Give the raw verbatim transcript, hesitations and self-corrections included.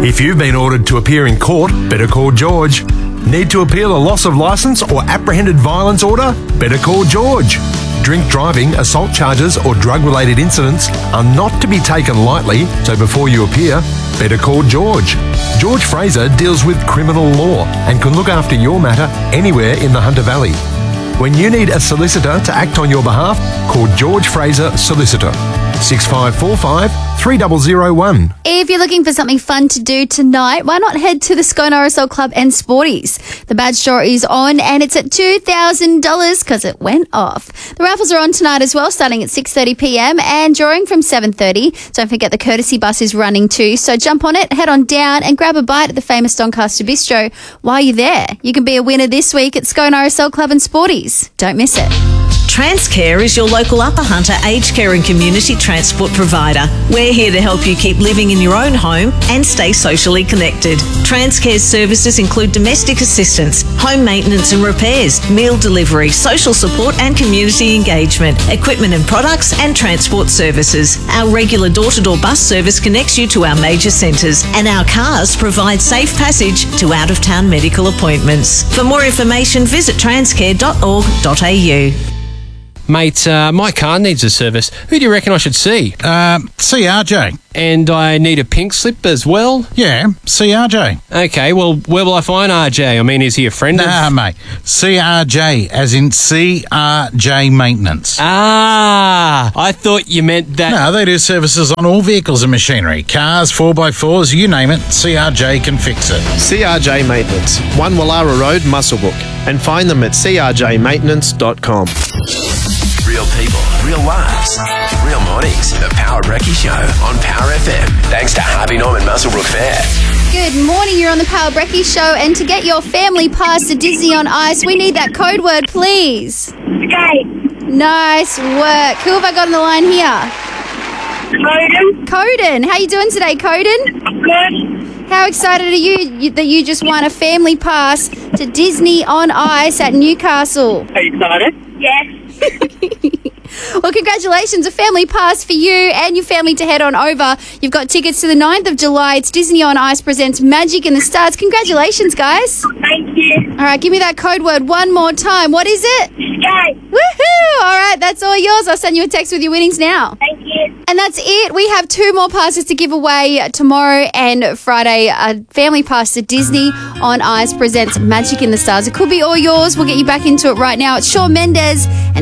If you've been ordered to appear in court, better call George. Need to appeal a loss of licence or apprehended violence order? Better call George. Drink driving, assault charges or drug-related incidents are not to be taken lightly, so before you appear, better call George. George Fraser deals with criminal law and can look after your matter anywhere in the Hunter Valley. When you need a solicitor to act on your behalf, call George Fraser Solicitor. six five four five, three zero zero one. If you're looking for something fun to do tonight, why not head to the Scone R S L Club and Sporties? The badge draw is on and it's at two thousand dollars because it went off. The raffles are on tonight as well, starting at six thirty p m and drawing from seven thirty. Don't forget the courtesy bus is running too, so jump on it, head on down and grab a bite at the famous Doncaster Bistro while you're there. You can be a winner this week at Scone R S L Club and Sporties. Don't miss it. Transcare is your local Upper Hunter aged care and community transport provider. We're here to help you keep living in your own home and stay socially connected. Transcare's services include domestic assistance, home maintenance and repairs, meal delivery, social support and community engagement, equipment and products and transport services. Our regular door-to-door bus service connects you to our major centres, and our cars provide safe passage to out-of-town medical appointments. For more information, visit transcare dot org dot a u. Mate, uh, my car needs a service. Who do you reckon I should see? Uh, C R J. And I need a pink slip as well? Yeah, C R J. Okay, well, where will I find R J? I mean, is he a friend nah, of... Nah, mate. C R J, as in C R J Maintenance. Ah, I thought you meant that... No, they do services on all vehicles and machinery. Cars, four by fours, you name it, C R J can fix it. C R J Maintenance, one Wallara Road, Muswellbrook. And find them at c r j maintenance dot com. Real people, real lives, real mornings. The Power Brekkie Show on Power F M. Thanks to Harvey Norman Muswellbrook Fair. Good morning, you're on the Power Brekkie Show, and to get your family pass to Disney on Ice, we need that code word, please. Skate. Nice work. Who have I got on the line here? Coden. Coden. How you doing today, Coden? Good. How excited are you, you that you just won a family pass to Disney on Ice at Newcastle? Are you excited? Yes. Well, congratulations, a family pass for you and your family to head on over. You've got tickets to the ninth of July. It's Disney on Ice presents Magic in the Stars. Congratulations, guys. Thank you. All right, give me that code word one more time. What is it? Skate. Woohoo! All right, that's all yours. I'll send you a text with your winnings now. Thank you. And that's it. We have two more passes to give away tomorrow and Friday. A family pass to Disney on Ice presents Magic in the Stars. It could be all yours. We'll get you back into it right now. It's Shawn Mendes and